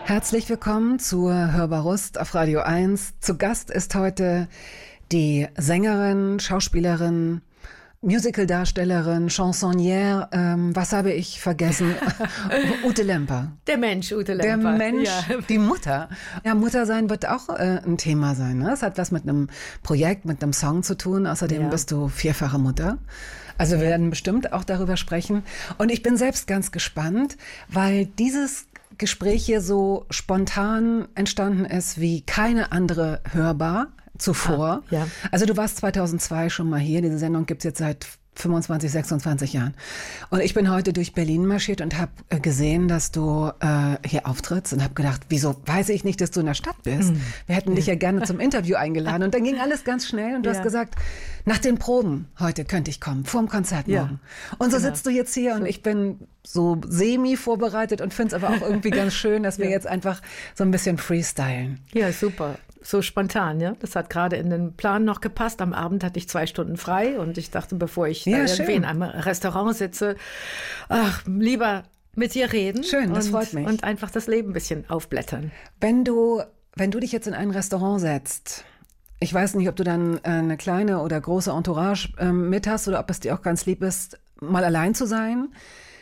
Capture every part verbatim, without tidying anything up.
Herzlich willkommen zur Hörbar Rust auf Radio eins. Zu Gast ist heute die Sängerin, Schauspielerin, Musicaldarstellerin, Chansonnière, ähm, was habe ich vergessen? Ute Lemper. Der Mensch, Ute Lemper. Der Mensch, ja. Die Mutter. Ja, Mutter sein wird auch äh, ein Thema sein. Ne? Es hat was mit einem Projekt, mit einem Song zu tun. Außerdem ja. bist du vierfache Mutter. Also wir werden bestimmt auch darüber sprechen. Und ich bin selbst ganz gespannt, weil dieses Gespräch hier so spontan entstanden ist wie keine andere Hörbar zuvor. Ah, ja. Also du warst zweitausendzwei schon mal hier. Diese Sendung gibt's jetzt seit fünfundzwanzig, sechsundzwanzig Jahren. Und ich bin heute durch Berlin marschiert und habe äh, gesehen, dass du äh, hier auftrittst und habe gedacht, wieso weiß ich nicht, dass du in der Stadt bist? Mhm. Wir hätten dich ja gerne zum Interview eingeladen. Und dann ging alles ganz schnell und du ja. hast gesagt, nach den Proben heute könnte ich kommen, vor dem Konzert morgen. Ja. Und so genau. sitzt du jetzt hier und ich bin so semi vorbereitet und finde es aber auch irgendwie ganz schön, dass wir ja. jetzt einfach so ein bisschen freestylen. Ja, super. So spontan, ja. Das hat gerade in den Plan noch gepasst. Am Abend hatte ich zwei Stunden frei und ich dachte, bevor ich ja, irgendwie in einem Restaurant sitze, ach, lieber mit dir reden. Schön, das und, freut mich. Und einfach das Leben ein bisschen aufblättern. Wenn du, wenn du dich jetzt in ein Restaurant setzt, ich weiß nicht, ob du dann eine kleine oder große Entourage äh, mit hast oder ob es dir auch ganz lieb ist, mal allein zu sein.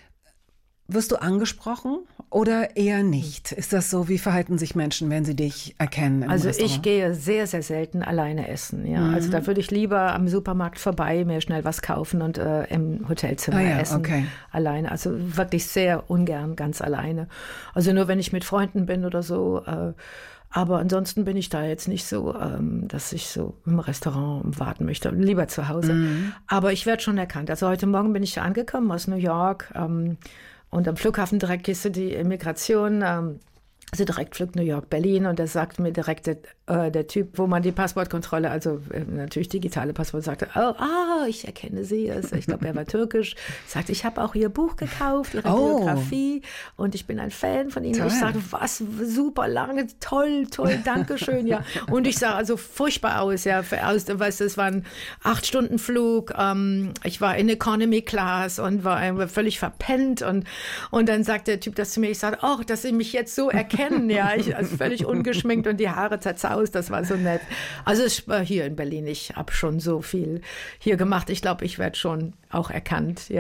Wirst du angesprochen oder eher nicht? Ist das so, wie verhalten sich Menschen, wenn sie dich erkennen im Also Restaurant? Ich gehe sehr, sehr selten alleine essen. Ja. Mhm. Also da würde ich lieber am Supermarkt vorbei mir schnell was kaufen und äh, im Hotelzimmer ah, ja, essen. Okay. Alleine. Also wirklich sehr ungern ganz alleine. Also nur wenn ich mit Freunden bin oder so. Äh, aber ansonsten bin ich da jetzt nicht so, ähm, dass ich so im Restaurant warten möchte. Lieber zu Hause. Mhm. Aber ich werde schon erkannt. Also heute Morgen bin ich angekommen aus New York. Ähm, Und am Flughafen direkt gehst du die Immigration, ähm, also direkt Flug New York, Berlin. Und da sagt mir direkt der, äh, der Typ, wo man die Passportkontrolle, also äh, natürlich digitale Passport, sagte, oh, ah, ich erkenne Sie. Also ich glaube, er war türkisch. Sagte, ich habe auch Ihr Buch gekauft, Ihre oh. Biografie. Und ich bin ein Fan von Ihnen. Toll. Ich sagte, was, super lange, toll, toll, danke schön. Ja. Und ich sah also furchtbar aus. Ja, aus, weißt du, es war ein acht Stunden Flug. Ähm, ich war in Economy Class und war völlig verpennt. Und, und dann sagt der Typ das zu mir. Ich sagte, oh, dass Sie mich jetzt so erkennen. Ja, ich, also völlig ungeschminkt und die Haare zerzaust, das war so nett. Also es war hier in Berlin, ich habe schon so viel hier gemacht. Ich glaube, ich werde schon auch erkannt. Ja.